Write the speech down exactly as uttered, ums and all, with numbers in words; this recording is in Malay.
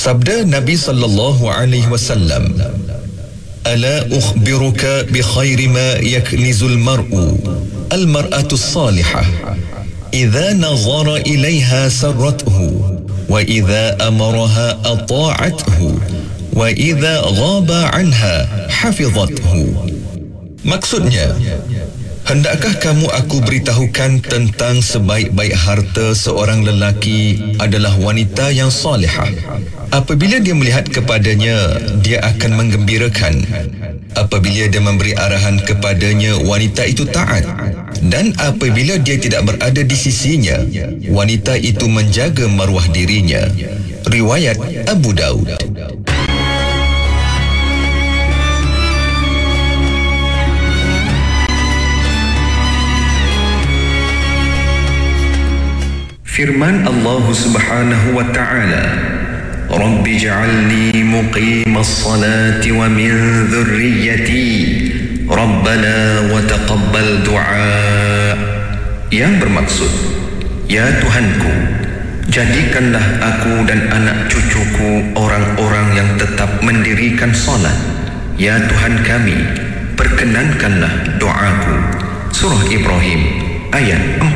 Sabda Nabi sallallahu alaihi wasallam, "Ala ukhbiruka bi khairi ma yaknizul mar'u al-mar'atu as-salihah idza nazara ilaiha sarrathu wa idza amaraha ata'athu wa idza ghaba anha hafizathu." Maksudnya, hendakkah kamu aku beritahukan tentang sebaik-baik harta seorang lelaki adalah wanita yang salihah. Apabila dia melihat kepadanya, dia akan menggembirakan. Apabila dia memberi arahan kepadanya, wanita itu taat. Dan apabila dia tidak berada di sisinya, wanita itu menjaga maruah dirinya. Riwayat Abu Daud. Firman Allah Subhanahu wa ta'ala, "Rabbi ja'alni muqimas salati wa min dhurriyyati Rabbana wa taqabbal du'a." Yang bermaksud, ya Tuhanku, jadikanlah aku dan anak cucuku orang-orang yang tetap mendirikan salat. Ya Tuhan kami, perkenankanlah doaku. Surah Ibrahim ayat